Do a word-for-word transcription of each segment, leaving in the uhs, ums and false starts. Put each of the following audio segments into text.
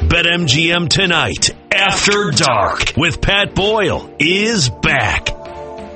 BetMGM Tonight After Dark with Pat Boyle is back. All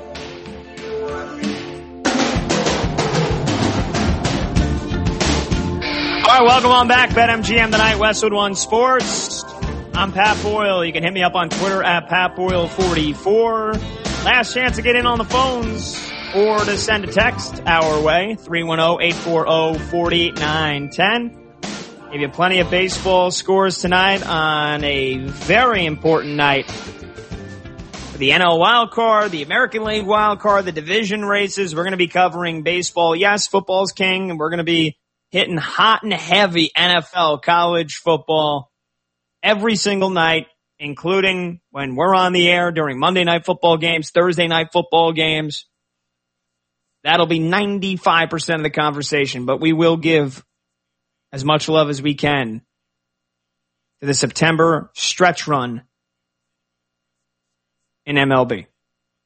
right, welcome on back. BetMGM Tonight, Westwood One Sports. I'm Pat Boyle. You can hit me up on Twitter at Pat Boyle forty-four. Last chance to get in on the phones or to send a text our way, three one zero, eight four zero, four nine one zero. Give you plenty of baseball scores tonight on a very important night for the N L wild card, the American League wild card, the division races. We're going to be covering baseball. Yes, football's king, and we're going to be hitting hot and heavy N F L, college football every single night, including when we're on the air during Monday night football games, Thursday night football games. That'll be ninety-five percent of the conversation, but we will give as much love as we can to the September stretch run in M L B.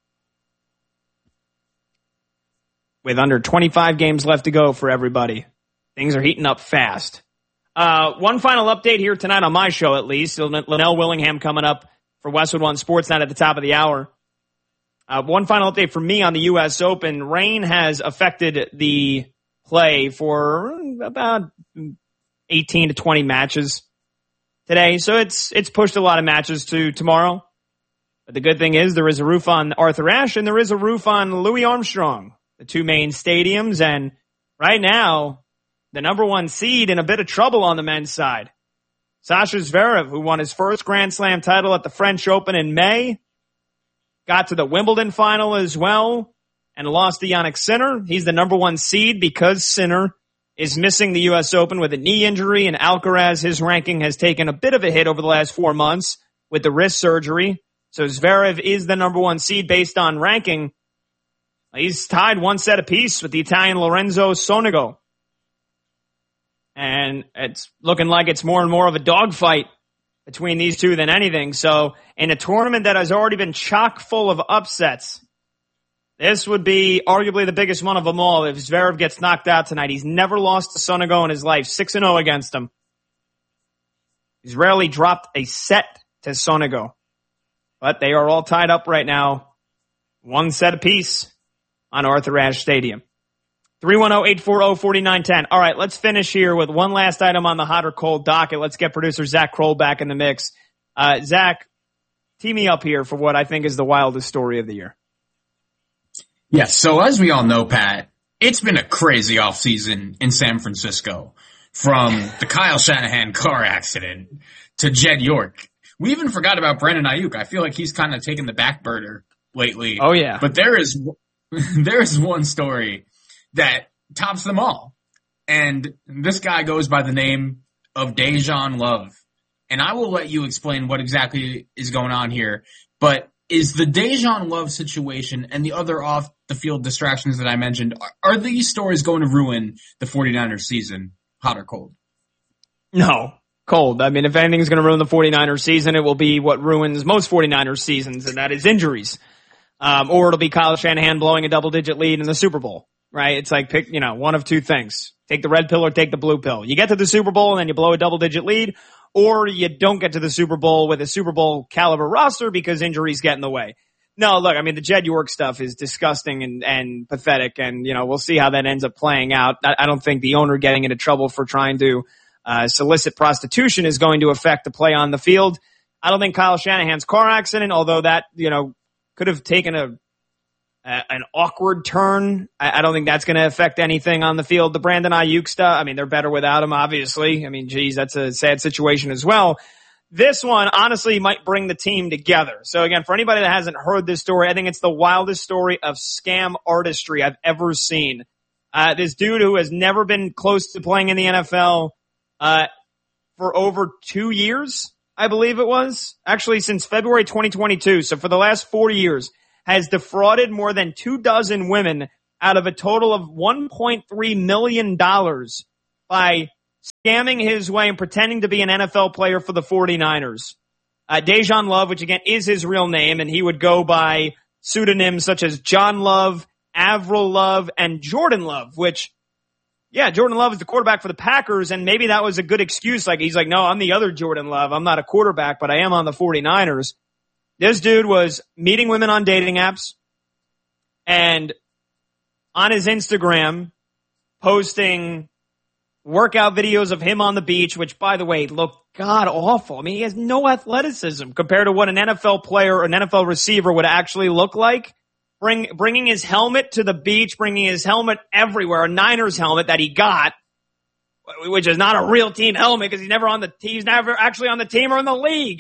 With under twenty-five games left to go for everybody, things are heating up fast. Uh, one final update here tonight on my show, at least. Linnell Willingham coming up for Westwood One Sports Night at the top of the hour. Uh, one final update for me on the U S Open. Rain has affected the play for about eighteen to twenty matches today. So it's, it's pushed a lot of matches to tomorrow. But the good thing is there is a roof on Arthur Ashe and there is a roof on Louis Armstrong, the two main stadiums. And right now, the number one seed in a bit of trouble on the men's side. Sasha Zverev, who won his first Grand Slam title at the French Open in May, got to the Wimbledon final as well and lost to Jannik Sinner. He's the number one seed because Sinner is missing the U S Open with a knee injury, and Alcaraz, his ranking has taken a bit of a hit over the last four months with the wrist surgery. So Zverev is the number one seed based on ranking. He's tied one set apiece with the Italian Lorenzo Sonego. And it's looking like it's more and more of a dogfight between these two than anything. So in a tournament that has already been chock full of upsets, this would be arguably the biggest one of them all if Zverev gets knocked out tonight. He's never lost to Sonego in his life, six and oh against him. He's rarely dropped a set to Sonego. But they are all tied up right now, one set apiece on Arthur Ashe Stadium. three one zero, eight four zero, four nine one zero. All right, let's finish here with one last item on the hot or cold docket. Let's get producer Zach Kroll back in the mix. Uh, Zach, tee me up here for what I think is the wildest story of the year. Yes, so as we all know, Pat, it's been a crazy offseason in San Francisco. From the Kyle Shanahan car accident to Jed York. We even forgot about Brandon Ayuk. I feel like he's kind of taken the back burner lately. Oh, yeah. But there is there is one story that tops them all. And this guy goes by the name of Dejan Love. And I will let you explain what exactly is going on here. But is the Dejan Love situation and the other off-the-field distractions that I mentioned, are, are these stories going to ruin the 49ers season, hot or cold? No, cold. I mean, if anything's going to ruin the 49ers season, it will be what ruins most 49ers seasons, and that is injuries. Um, or it'll be Kyle Shanahan blowing a double-digit lead in the Super Bowl, right? It's like, pick, you know, one of two things. Take the red pill or take the blue pill. You get to the Super Bowl and then you blow a double-digit lead, or you don't get to the Super Bowl with a Super Bowl caliber roster because injuries get in the way. No, look, I mean, the Jed York stuff is disgusting and, and pathetic, and, you know, we'll see how that ends up playing out. I, I don't think the owner getting into trouble for trying to uh solicit prostitution is going to affect the play on the field. I don't think Kyle Shanahan's car accident, although that, you know, could have taken a, a an awkward turn. I, I don't think that's going to affect anything on the field. The Brandon Ayuk stuff, I mean, they're better without him, obviously. I mean, geez, that's a sad situation as well. This one, honestly, might bring the team together. So again, for anybody that hasn't heard this story, I think it's the wildest story of scam artistry I've ever seen. Uh, this dude who has never been close to playing in the N F L, uh, for over two years, I believe it was. Actually, since February twenty twenty-two. So for the last four years, has defrauded more than two dozen women out of a total of one point three million dollars by scamming his way and pretending to be an N F L player for the 49ers. Uh, Dejan Love, which again is his real name, and he would go by pseudonyms such as John Love, Avril Love, and Jordan Love, which, yeah, Jordan Love is the quarterback for the Packers, and maybe that was a good excuse. Like, he's like, no, I'm the other Jordan Love. I'm not a quarterback, but I am on the 49ers. This dude was meeting women on dating apps and on his Instagram posting workout videos of him on the beach, which, by the way, look god awful. I mean, he has no athleticism compared to what an N F L player or an N F L receiver would actually look like. Bring, bringing his helmet to the beach, bringing his helmet everywhere, a Niners helmet that he got, which is not a real team helmet because he's never on the, he's never actually on the team or in the league.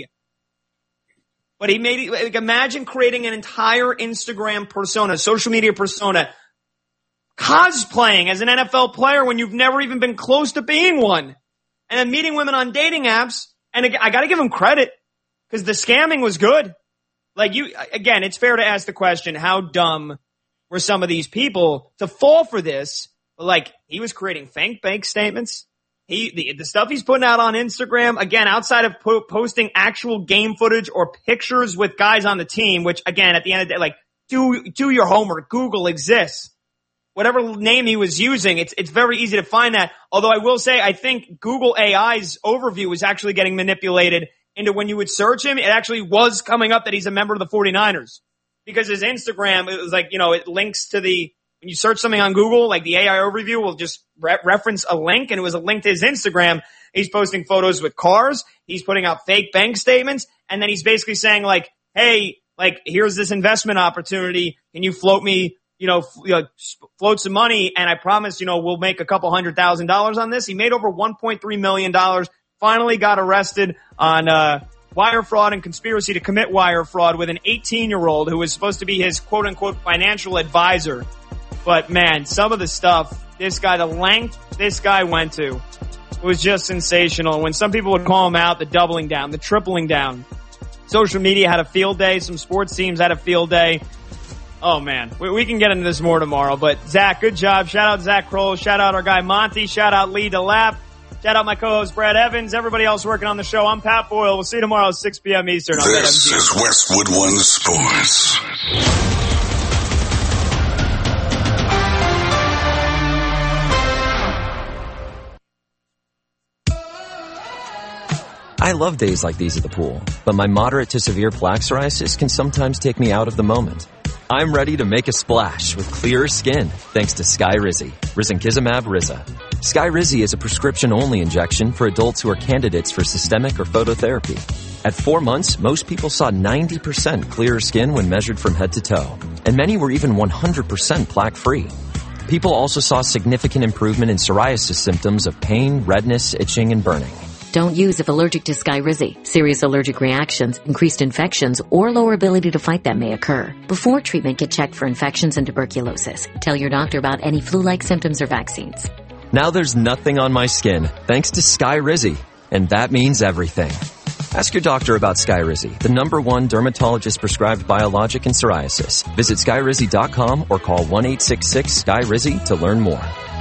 But he made it, like, imagine creating an entire Instagram persona, social media persona, cosplaying as an N F L player when you've never even been close to being one. And then meeting women on dating apps. And I gotta give him credit because the scamming was good. Like, you, again, it's fair to ask the question, how dumb were some of these people to fall for this? Like, he was creating fake bank statements. He, the, the stuff he's putting out on Instagram, again, outside of po- posting actual game footage or pictures with guys on the team, which, again, at the end of the day, like, do, do your homework. Google exists. Whatever name he was using, it's, it's very easy to find that. Although I will say, I think Google A I's overview is actually getting manipulated into when you would search him, it actually was coming up that he's a member of the 49ers. Because his Instagram, it was like, you know, it links to the, when you search something on Google, like the A I overview will just re- reference a link, and it was a link to his Instagram. He's posting photos with cars. He's putting out fake bank statements. And then he's basically saying like, hey, like, here's this investment opportunity. Can you float me, you know, f- you know float some money? And I promise, you know, we'll make a couple hundred thousand dollars on this. He made over one point three million dollars. Finally got arrested on, uh, wire fraud and conspiracy to commit wire fraud with an eighteen year old who was supposed to be his quote unquote financial advisor. But man, some of the stuff, this guy, the length this guy went to was just sensational. When some people would call him out, the doubling down, the tripling down. Social media had a field day. Some sports teams had a field day. Oh man, we, we can get into this more tomorrow, but Zach, good job. Shout out Zach Kroll. Shout out our guy Monty. Shout out Lee DeLapp. Shout out my co-host Brad Evans. Everybody else working on the show. I'm Pat Boyle. We'll see you tomorrow at six p.m. Eastern. This is Westwood One Sports. I love days like these at the pool, but my moderate to severe plaque psoriasis can sometimes take me out of the moment. I'm ready to make a splash with clearer skin thanks to Skyrizi, Risankizumab Riza. Skyrizi is a prescription-only injection for adults who are candidates for systemic or phototherapy. At four months, most people saw ninety percent clearer skin when measured from head to toe, and many were even one hundred percent plaque-free. People also saw significant improvement in psoriasis symptoms of pain, redness, itching, and burning. Don't use if allergic to Skyrizi. Serious allergic reactions, increased infections, or lower ability to fight them may occur. Before treatment, get checked for infections and tuberculosis. Tell your doctor about any flu-like symptoms or vaccines. Now there's nothing on my skin thanks to Skyrizi, and that means everything. Ask your doctor about Skyrizi, the number one dermatologist-prescribed biologic in psoriasis. Visit Skyrizi dot com or call one eight six six S K Y R I Z I to learn more.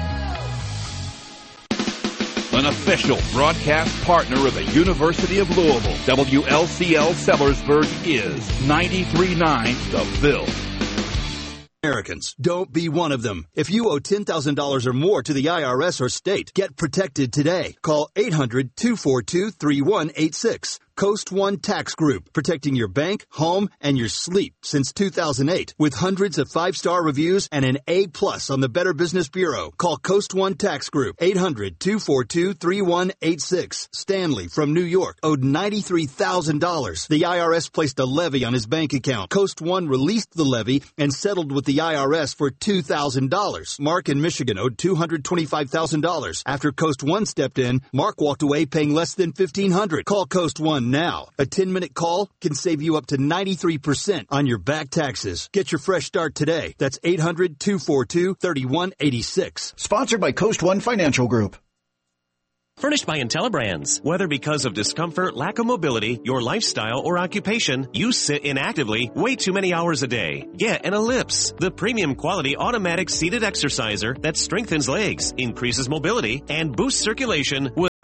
An official broadcast partner of the University of Louisville, W L C L Sellersburg is ninety-three point nine The Ville. Americans, don't be one of them. If you owe ten thousand dollars or more to the I R S or state, get protected today. Call eight hundred, two four two, three one eight six. Coast One Tax Group, protecting your bank, home, and your sleep since two thousand eight. With hundreds of five-star reviews and an A plus on the Better Business Bureau. Call Coast One Tax Group, eight hundred, two four two, three one eight six. Stanley from New York owed ninety-three thousand dollars. The I R S placed a levy on his bank account. Coast One released the levy and settled with the I R S for two thousand dollars. Mark in Michigan owed two hundred twenty-five thousand dollars. After Coast One stepped in, Mark walked away paying less than fifteen hundred dollars. Call Coast One now. A ten minute call can save you up to ninety-three percent on your back taxes. Get your fresh start today. That's eight hundred, two four two, three one eight six. Sponsored by Coast One Financial Group. Furnished by IntelliBrands. Whether because of discomfort, lack of mobility, your lifestyle, or occupation, you sit inactively way too many hours a day. Get an Ellipse, the premium quality automatic seated exerciser that strengthens legs, increases mobility, and boosts circulation with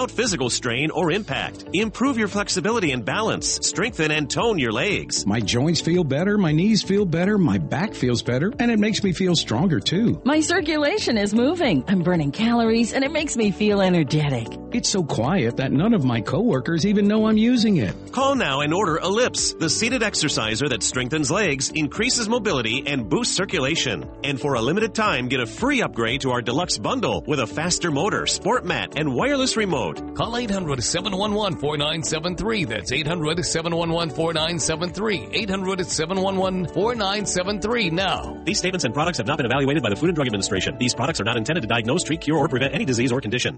physical strain or impact. Improve your flexibility and balance. Strengthen and tone your legs. My joints feel better, my knees feel better, my back feels better, and it makes me feel stronger too. My circulation is moving. I'm burning calories, and it makes me feel energetic. It's so quiet that none of my coworkers even know I'm using it. Call now and order Ellipse, the seated exerciser that strengthens legs, increases mobility, and boosts circulation. And for a limited time, get a free upgrade to our deluxe bundle with a faster motor, sport mat, and wireless remote. Call eight hundred, seven one one, four nine seven three. That's eight hundred, seven one one, four nine seven three. eight hundred, seven one one, four nine seven three now. These statements and products have not been evaluated by the Food and Drug Administration. These products are not intended to diagnose, treat, cure, or prevent any disease or condition.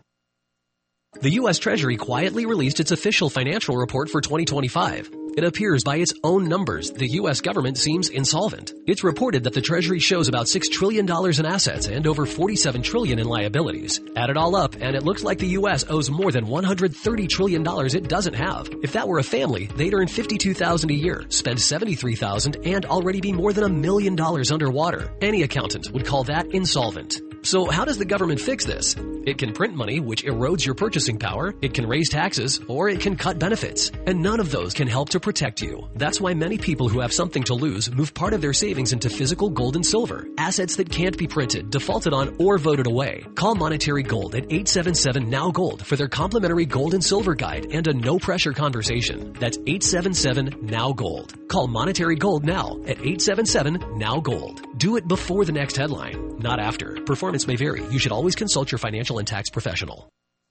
The U S Treasury quietly released its official financial report for twenty twenty-five. It appears by its own numbers the U S government seems insolvent. It's reported that the Treasury shows about six trillion dollars in assets and over forty-seven trillion dollars in liabilities. Add it all up, and it looks like the U S owes more than one hundred thirty trillion dollars it doesn't have. If that were a family, they'd earn fifty-two thousand dollars a year, spend seventy-three thousand dollars, and already be more than a million dollars underwater. Any accountant would call that insolvent. So how does the government fix this? It can print money, which erodes your purchasing power, it can raise taxes, or it can cut benefits. And none of those can help to protect you. That's why many people who have something to lose move part of their savings into physical gold and silver, assets that can't be printed, defaulted on, or voted away. Call Monetary Gold at eight seven seven, N O W Gold for their complimentary gold and silver guide and a no-pressure conversation. That's eight seven seven, N O W Gold. Call Monetary Gold now at eight seven seven, N O W Gold. Do it before the next headline, not after. Performance may vary. You should always consult your financial and tax professional.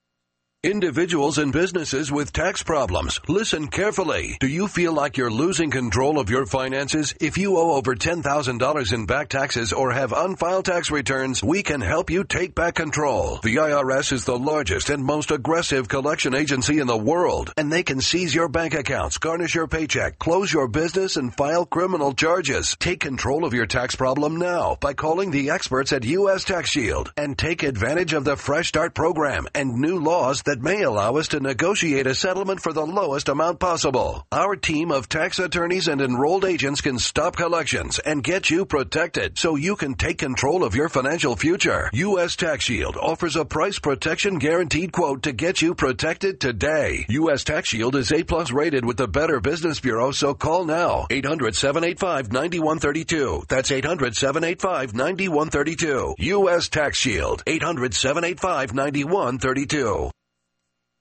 Individuals and businesses with tax problems, listen carefully. Do you feel like you're losing control of your finances? If you owe over ten thousand dollars in back taxes or have unfiled tax returns, we can help you take back control. The I R S is the largest and most aggressive collection agency in the world, and they can seize your bank accounts, garnish your paycheck, close your business, and file criminal charges. Take control of your tax problem now by calling the experts at U S Tax Shield and take advantage of the Fresh Start program and new laws that that may allow us to negotiate a settlement for the lowest amount possible. Our team of tax attorneys and enrolled agents can stop collections and get you protected so you can take control of your financial future. U S Tax Shield offers a price protection guaranteed quote to get you protected today. U S Tax Shield is A plus rated with the Better Business Bureau, so call now. eight hundred, seven eight five, nine one three two. That's eight hundred, seven eight five, nine one three two. U S Tax Shield. eight hundred, seven eight five, nine one three two.